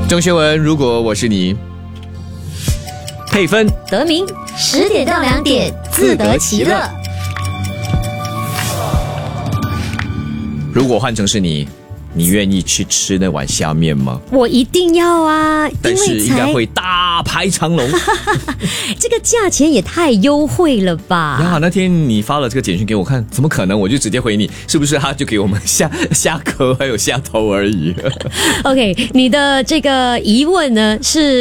郑学文，如果我是你，配分得名10点到2点，自得其乐。 如果换成是你，你愿意去吃那碗虾面吗？ 我一定要啊， 但是应该会大排长龙。 这个价钱也太优惠了吧！ 呀，那天你发了这个简讯给我看，怎么可能？我就直接回你，是不是他就给我们虾壳还有虾头而已？ OK， 你的这个疑问呢是